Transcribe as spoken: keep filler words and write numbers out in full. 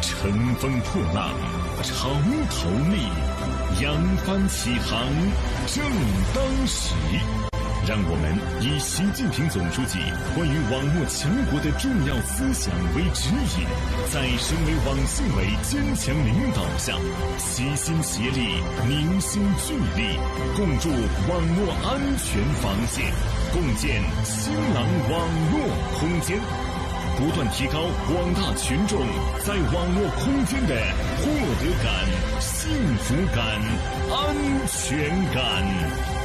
乘风破浪，潮头立，扬帆起航，正当时。让我们以习近平总书记关于网络强国的重要思想为指引，在省委网信委坚强领导下，齐心协力，凝心聚力，共筑网络安全防线，共建新浪网络空间，不断提高广大群众在网络空间的获得感、幸福感、安全感。